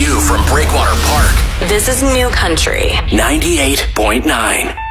you from Breakwater Park. This is New Country 98.9.